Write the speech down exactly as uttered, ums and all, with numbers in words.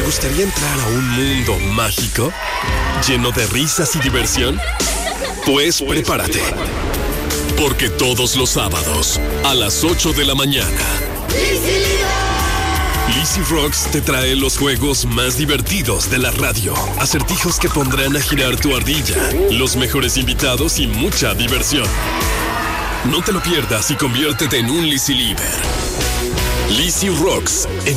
gustaría entrar a un mundo mágico? ¿Lleno de risas y diversión? Pues prepárate. Porque todos los sábados, a las ocho de la mañana, Lizzy Rocks te trae los juegos más divertidos de la radio. Acertijos que pondrán a girar tu ardilla, los mejores invitados y mucha diversión. No te lo pierdas y conviértete en un Lizzy Liver. Lizzy Rocks en